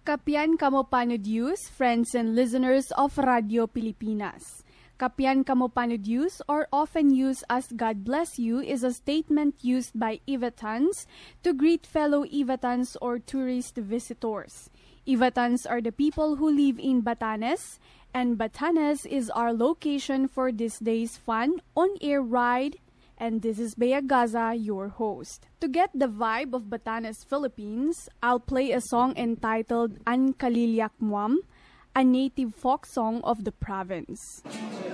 Kapian kamo Panodius, friends and listeners of Radio Pilipinas. Kapian kamo Panodius, or often used as God bless you, is a statement used by Ivatans to greet fellow Ivatans or tourist visitors. Ivatans are the people who live in Batanes, and Batanes is our location for this day's fun on-air ride. And this is Bea Gaza, your host. To get the vibe of Batanes, Philippines, I'll play a song entitled An Kalilyak Muam, a native folk song of the province.